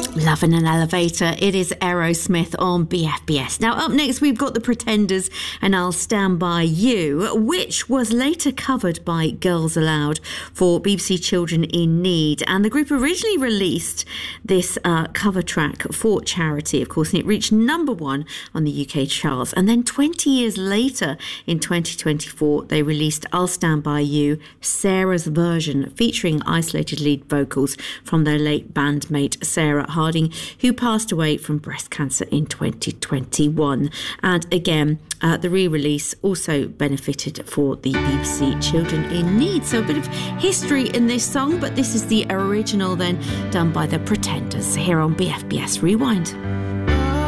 Love in an Elevator. It is Aerosmith on BFBS. Now, up next, we've got The Pretenders and I'll Stand By You, which was later covered by Girls Aloud for BBC Children in Need. And the group originally released this cover track for charity, of course, and it reached number 1 on the UK charts. And then 20 years later, in 2024, they released I'll Stand By You, Sarah's version, featuring isolated lead vocals from their late bandmate Sarah Harding, who passed away from breast cancer in 2021. And again, the re-release also benefited for the BBC Children in Need. So a bit of history in this song, but this is the original then done by The Pretenders here on BFBS Rewind.